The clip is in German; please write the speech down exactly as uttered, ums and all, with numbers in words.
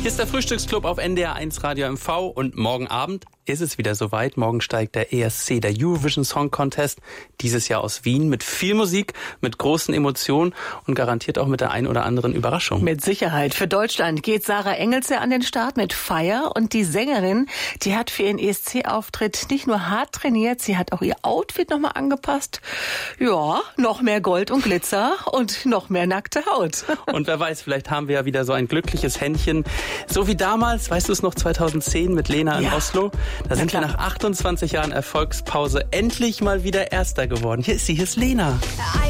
Hier ist der Frühstücksclub auf N D R eins Radio M V und morgen Abend ist es wieder soweit. Morgen steigt der E S C, der Eurovision Song Contest, dieses Jahr aus Wien, mit viel Musik, mit großen Emotionen und garantiert auch mit der ein oder anderen Überraschung. Mit Sicherheit. Für Deutschland geht Sarah Engelsser an den Start mit Fire und die Sängerin, die hat für ihren E S C-Auftritt nicht nur hart trainiert, sie hat auch ihr Outfit nochmal angepasst. Ja, noch mehr Gold und Glitzer und noch mehr nackte Haut. Und wer weiß, vielleicht haben wir ja wieder so ein glückliches Händchen. So wie damals, weißt du es noch, zweitausendzehn mit Lena in ja. Oslo? Da sind wir nach achtundzwanzig Jahren Erfolgspause endlich mal wieder Erster geworden. Hier ist sie, hier ist Lena.